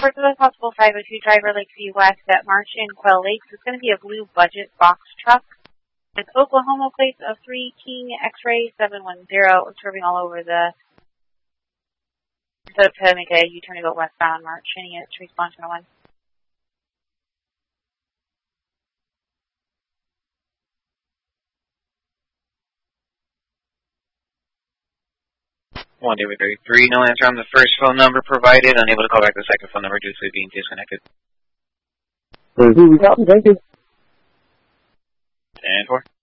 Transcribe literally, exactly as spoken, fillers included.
report to the possible five oh two driver Lakeview West at March in Quail Lakes. It's going to be a blue budget box truck with Oklahoma plates of three King X-Ray seven one zero, observing all over the, so to make a U-turn to go westbound on March. Any units respond to one. one David thirty-three, no answer on the first phone number provided. Unable to call back the second phone number due to it being disconnected. thirty-two, we got them. Thank you. ten four.